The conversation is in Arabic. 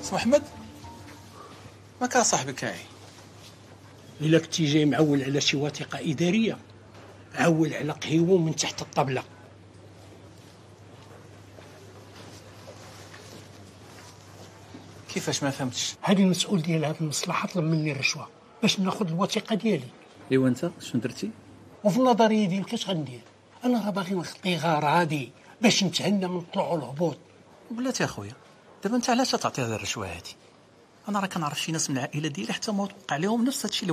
سي محمد ما كان صاحبك كاعي. الا كنتي جاي معول على شي وثيقه اداريه، عول على قهيوه من تحت الطبله. كيفاش ما فهمتش؟ هذه المسؤول ديال هذه المصلحه طلب مني الرشوه باش ناخذ الوثيقه ديالي. ايوا انت شنو درتي؟ وفي النظريه ديالك اش غندير؟ انا راه باغي نخطي غراضي باش نتهنى من الطلوع والهبوط. بلاتي اخويا، دابا انت علاش تعطي هذه الرشوه هذه؟ انا راه كنعرف شي ناس من العائله ديالي حتى ما وقع عليهم نفس هادشي